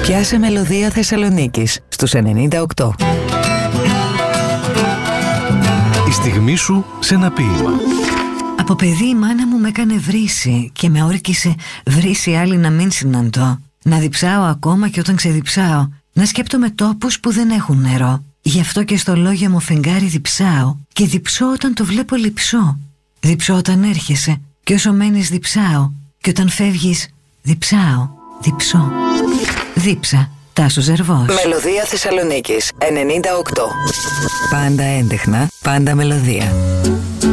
Πιάσε μελωδία Θεσσαλονίκης στους 98. Η στιγμή σου σε ένα ποίημα. Από παιδί η μάνα μου με έκανε βρύση και με όρκησε βρύση άλλη να μην συναντώ. Να διψάω ακόμα και όταν ξεδιψάω. Να σκέπτομαι τόπους που δεν έχουν νερό. Γι' αυτό και στο λόγιο μου φεγγάρι διψάω. Και διψώ όταν το βλέπω λειψώ. Διψώ όταν έρχεσαι και όσο μένεις διψάω. Και όταν φεύγεις διψάω, διψώ. Δίψα, Τάσος Ζερβός. Μελωδία Θεσσαλονίκης 98. Πάντα έντεχνα, πάντα μελωδία.